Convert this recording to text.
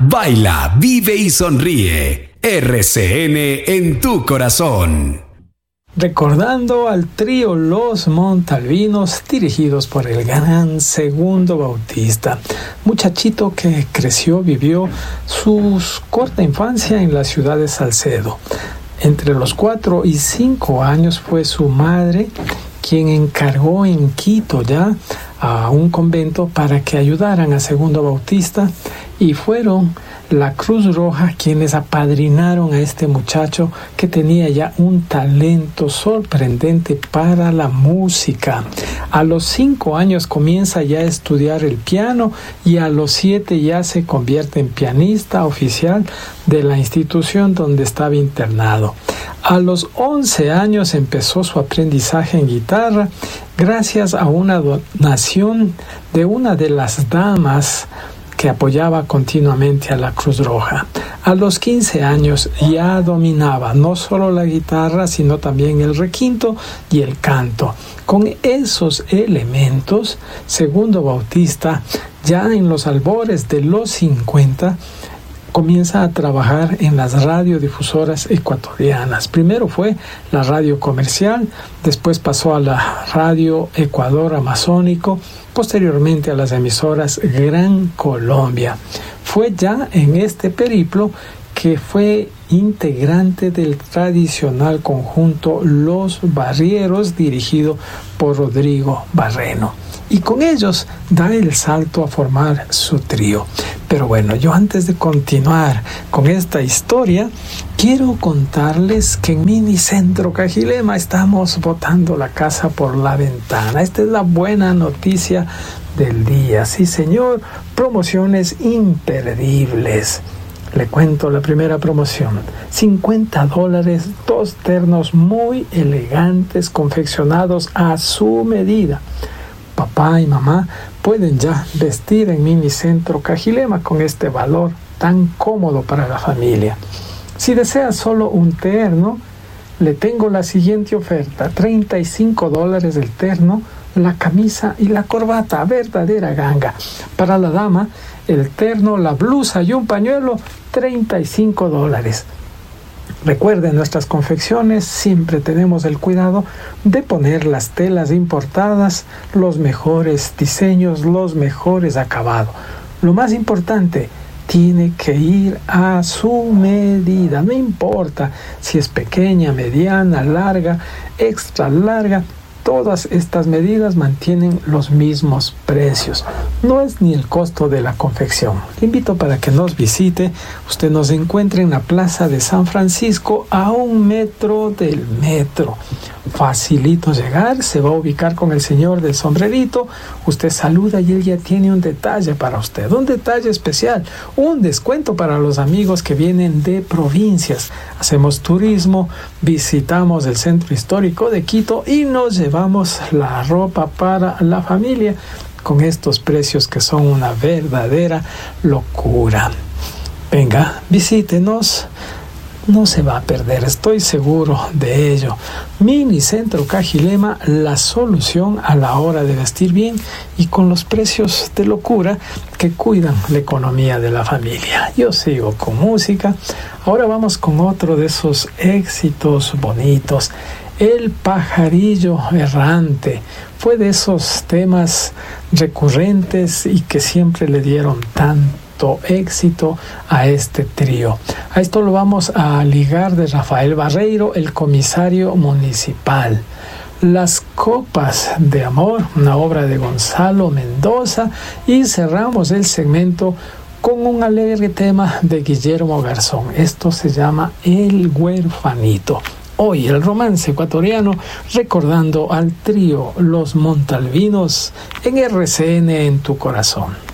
baila, vive y sonríe. RCN en tu corazón. Recordando al trío Los Montalvinos, dirigidos por el gran Segundo Bautista, muchachito que vivió su corta infancia en la ciudad de Salcedo. Entre los 4 y 5 años fue su madre quien encargó en Quito ya a un convento para que ayudaran a Segundo Bautista, y fueron la Cruz Roja quienes apadrinaron a este muchacho que tenía ya un talento sorprendente para la música. A los 5 años comienza ya a estudiar el piano y a los 7 ya se convierte en pianista oficial de la institución donde estaba internado. A los 11 años empezó su aprendizaje en guitarra gracias a una donación de una de las damas que apoyaba continuamente a la Cruz Roja. A los 15 años ya dominaba no solo la guitarra, sino también el requinto y el canto. Con esos elementos, Segundo Bautista, ya en los albores de los 50, comienza a trabajar en las radiodifusoras ecuatorianas. Primero fue la radio comercial, después pasó a la radio Ecuador Amazónico, posteriormente a las emisoras Gran Colombia. Fue ya en este periplo que fue integrante del tradicional conjunto Los Barrieros, dirigido por Rodrigo Barreno. Y con ellos da el salto a formar su trío. Pero bueno, yo antes de continuar con esta historia, quiero contarles que en Minicentro Cajilema estamos botando la casa por la ventana. Esta es la buena noticia del día. Sí, señor, promociones imperdibles. Le cuento la primera promoción. $50, 2 ternos muy elegantes confeccionados a su medida. Papá y mamá pueden ya vestir en Minicentro Cajilema con este valor tan cómodo para la familia. Si desea solo un terno, le tengo la siguiente oferta: $35 el terno, la camisa y la corbata, verdadera ganga. Para la dama, el terno, la blusa y un pañuelo, $35. Recuerden, nuestras confecciones siempre tenemos el cuidado de poner las telas importadas, los mejores diseños, los mejores acabados. Lo más importante, tiene que ir a su medida. No importa si es pequeña, mediana, larga, extra larga. Todas estas medidas mantienen los mismos precios. No es ni el costo de la confección. Le invito para que nos visite. Usted nos encuentra en la Plaza de San Francisco, a 1 metro del metro. Facilito llegar, se va a ubicar con el señor del sombrerito. Usted saluda y él ya tiene un detalle para usted, un detalle especial, un descuento para los amigos que vienen de provincias. Hacemos turismo, visitamos el centro histórico de Quito y nos llevamos la ropa para la familia con estos precios que son una verdadera locura. Venga, visítenos. No se va a perder, estoy seguro de ello. Minicentro Cajilema, la solución a la hora de vestir bien y con los precios de locura que cuidan la economía de la familia. Yo sigo con música. Ahora vamos con otro de esos éxitos bonitos. El pajarillo errante fue de esos temas recurrentes y que siempre le dieron tanto éxito a este trío. A esto lo vamos a ligar de Rafael Barreiro, el comisario municipal. Las copas de amor, una obra de Gonzalo Mendoza, y cerramos el segmento con un alegre tema de Guillermo Garzón. Esto se llama El Huerfanito. Hoy el romance ecuatoriano, recordando al trío Los Montalvinos en RCN en tu corazón.